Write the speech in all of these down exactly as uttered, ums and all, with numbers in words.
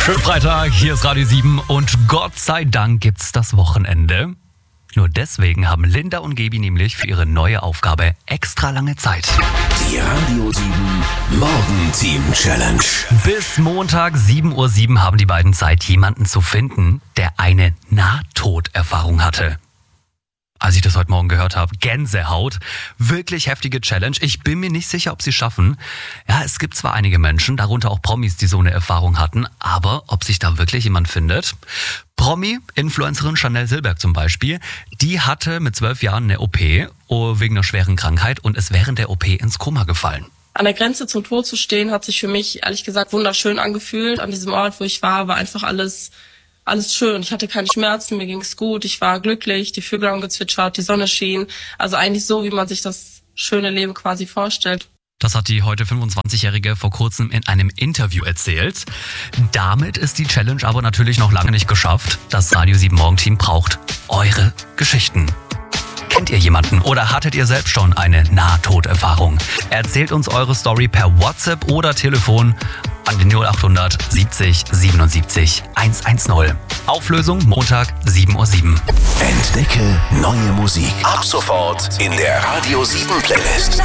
Schönen Freitag, hier ist Radio sieben und Gott sei Dank gibt's das Wochenende. Nur deswegen haben Linda und Gaby nämlich für ihre neue Aufgabe extra lange Zeit. Die Radio sieben Morgenteam-Challenge. Bis Montag sieben Uhr sieben haben die beiden Zeit, jemanden zu finden, der eine Nahtoderfahrung hatte. Als ich das heute Morgen gehört habe, Gänsehaut, wirklich heftige Challenge. Ich bin mir nicht sicher, ob sie schaffen. Ja, es gibt zwar einige Menschen, darunter auch Promis, die so eine Erfahrung hatten, aber ob sich da wirklich jemand findet? Promi-Influencerin Chanel Silberg zum Beispiel, die hatte mit zwölf Jahren eine O P wegen einer schweren Krankheit und ist während der O P ins Koma gefallen. An der Grenze zum Tod zu stehen, hat sich für mich ehrlich gesagt wunderschön angefühlt. An diesem Ort, wo ich war, war einfach alles alles schön. Ich hatte keine Schmerzen, mir ging's gut, ich war glücklich, die Vögel haben gezwitschert, die Sonne schien. Also eigentlich so, wie man sich das schöne Leben quasi vorstellt. Das hat die heute fünfundzwanzigjährige vor kurzem in einem Interview erzählt. Damit ist die Challenge aber natürlich noch lange nicht geschafft. Das Radio sieben Morgenteam braucht eure Geschichten. Kennt ihr jemanden oder hattet ihr selbst schon eine Nahtoderfahrung? Erzählt uns eure Story per WhatsApp oder Telefon an den null achthundert siebzig siebenundsiebzig hundertzehn. Auflösung Montag sieben Uhr sieben. Entdecke neue Musik. Ab sofort in der Radio sieben Playlist.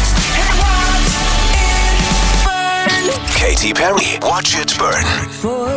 Katy Perry, Watch It Burn.